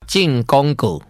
进广告。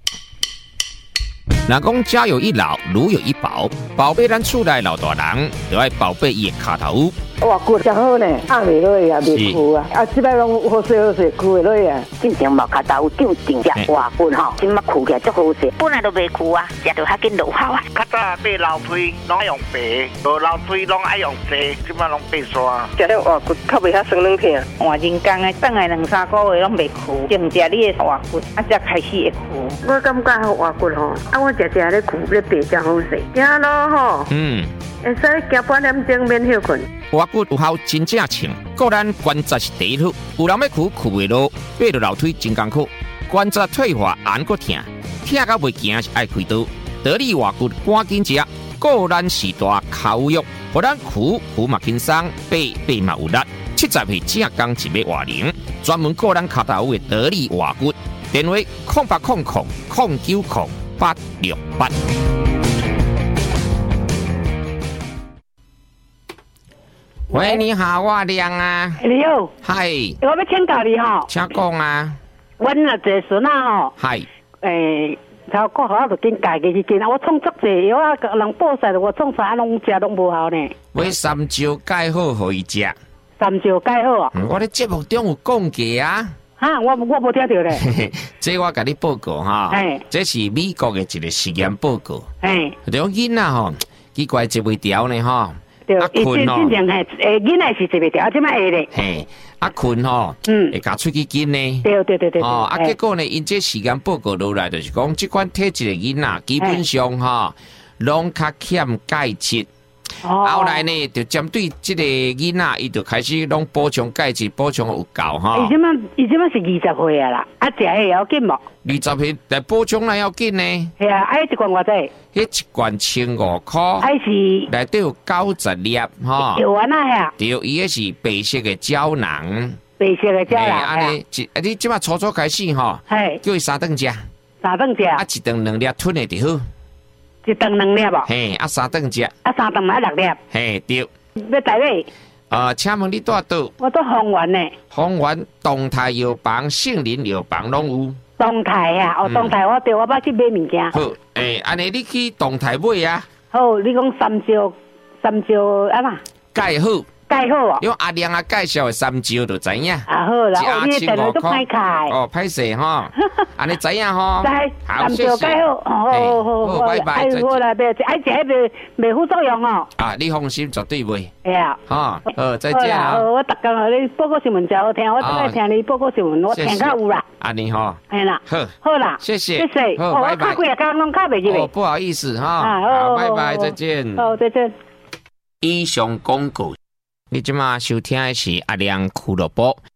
若讲家有一老，如有一宝，宝贝咱厝内老大人，就要宝贝伊的脚头。 哇，骨真好呢，压袂落去啊，袂枯啊，即摆拢好势好势，枯袂落去啊。 进前无脚头长定只活骨吼，即马枯起来足好势，本来都袂枯啊，食着较紧落效啊。 较早买老腿拢爱用白，无老腿拢爱用细，即马拢白刷。 食了活骨较袂遐酸软疼。 换人工的，等来2-3个月拢袂枯，净食你的活骨，才开始会枯。 我感觉活骨吼，我食咧枯咧白真好势，行路吼，会使行半点钟免休困。 活骨有效真正称，个咱关节是第一好，有人要枯袂落，爬落楼梯真艰苦，关节退化按搁疼，疼到袂行是爱开刀。得力活骨赶紧食，个咱时大口肉，互咱枯嘛轻松，爬嘛有力。70岁正刚一尾活龄，专门个咱脚头的得力活骨。电话0800090868。喂，你好，我亮啊。 你好， 嗨， 我要请教你吼， 请讲啊。 阮若坐孙仔吼， 嗨， 头过后就紧家己去见，我创足济药啊，人报晒我创啥拢食拢无效呢。 买三椒解好互伊食。 三椒解好啊？ 我咧节目中有讲过啊。 哈，我无听到咧。 这我甲你报告哈，这是美国的一个实验报告。就讲囡仔吼，奇怪坐袂调呢吼。 对，困吼，囡仔是坐袂调，即摆会咧。 嘿，困吼，会甲喙齿紧呢。 对。 哦，结果呢，因这实验报告落来就是讲，这款体质的囡仔基本上吼，拢较欠钙质。后来呢，就针对这个囡仔，伊就开始拢补充钙质，补充有够哈。 伊即摆是20岁啊啦，食会要紧无 ？20岁来补充来要紧呢。 系啊，一罐偌济？ 迄一罐1500块。 还是内底有90粒哈。 药丸啊遐。 对，伊个是白色的胶囊。 白色的胶囊。 安尼，你即马初开始吼，叫伊3顿食。 3顿食。 一顿2粒吞的就好。 一顿2粒无？ 嘿，3顿食。 3顿买6粒。 嘿，对。 要台北？ 请问你住倒？ 我住丰原呢。 丰原东泰药房、杏林药房拢有。 东泰啊，东泰我对，我捌去买物件。 好，安尼你去东泰买啊。 好，你讲三椒啊嘛？ 介好。 介好啊！ 用阿亮啊介绍的三椒就知影。 好啦，你的电话都歹开。 歹势吼，安尼知影吼。 好，三椒介好，好， 拜拜。 好啦，别爱食迄袂副作用哦。 你放心，绝对袂。 哎呀， 好，再见啊。 我逐工互你报告新闻真好听，我最爱听你报告新闻，我听较有啦。 安尼吼。 哎啦，好啦， 谢谢。 好，拜拜。我几啊工拢卡袂入嚟。 不好意思哈。好，拜拜，再见。 好，再见。 以上广告。你即马收听的是阿亮俱乐部。